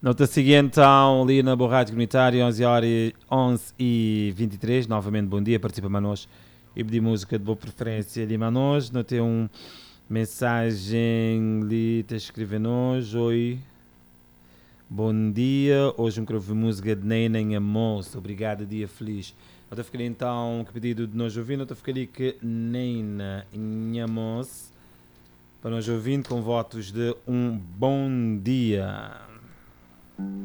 Nota seguinte, então, ali na Borragem Comunitária, 11 horas 11 e 23. Novamente, bom dia, participa Manos e pedir música de boa preferência de Manos. Notei uma mensagem ali, te escrevendo-nos. Oi, bom dia. Hoje me quero ouvir música de Neina em Amos. Obrigado, dia feliz. Eu estou ficando então, que pedido de nós ouvir, eu estou ficando ali que Neina em Amos, para nós ouvindo com votos de um bom dia.